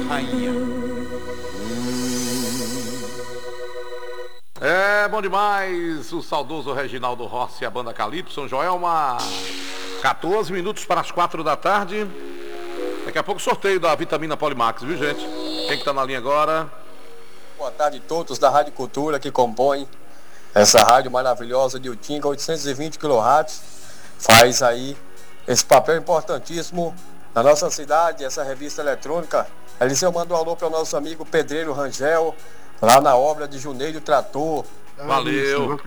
rainha. É bom demais, o saudoso Reginaldo Rossi e a banda Calypso. Joelma, 14 minutos para as 4 da tarde. Daqui a pouco sorteio da vitamina Polimax, viu, gente? Quem que tá na linha agora? Boa tarde a todos da Rádio Cultura que compõem essa rádio maravilhosa de Utinga, 820 kHz. Faz aí esse papel importantíssimo na nossa cidade, essa revista eletrônica. Eliseu manda um alô para o nosso amigo Pedreiro Rangel, lá na obra de Juneiro Trator. Valeu.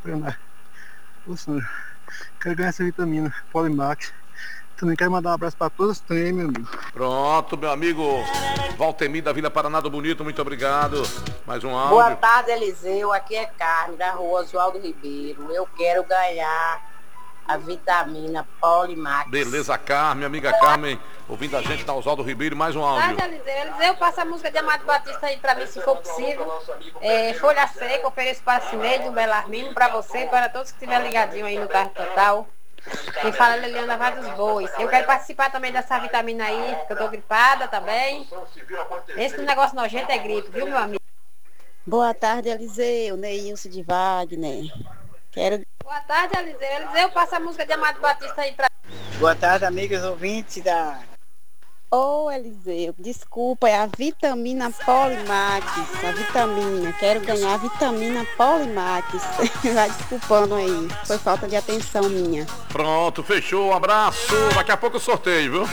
Quero ganhar essa vitamina Polimax. Também quero mandar um abraço para todos também, meu amigo. Pronto, meu amigo Valtemir da Vila Paraná do Bonito, muito obrigado. Mais um áudio. Boa tarde, Eliseu. Aqui é Carmen, da rua Oswaldo Ribeiro. Eu quero ganhar a vitamina Polimax. Beleza, Carmen, minha amiga Carmen, ouvindo a gente da Oswaldo Ribeiro, mais um áudio. Boa tarde, Eliseu, passa a música de Amado Batista aí pra mim, se for possível. Folha Seca, ofereço para Cineide, do Belarmino, para você, para todos que estiverem ligadinhos aí no Carro Total. Quem fala é Liliana Vaz dos Bois. Eu quero participar também dessa vitamina aí, porque eu tô gripada também. Esse negócio nojento é gripe, viu, meu amigo? Boa tarde, Eliseu, Neilson de Wagner. Boa tarde, Eliseu. Eliseu, passa a música de Amado Batista aí pra... Boa tarde, amigos ouvintes da... Ô, Eliseu, desculpa, é a vitamina Polimax, a vitamina. Quero ganhar a vitamina Polimax. Vai desculpando aí, foi falta de atenção minha. Pronto, fechou, um abraço. Daqui a pouco o sorteio, viu?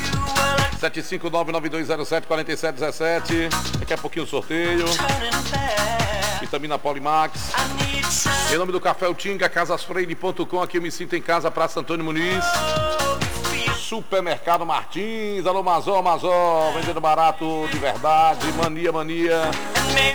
759-9207-4717. Daqui a pouquinho o sorteio. Vitamina Polimax. Em nome do Café Utinga, casasfreire.com. Aqui eu me sinto em casa, Praça Antônio Muniz. Supermercado Martins, alô Mazó, vendendo barato de verdade, mania.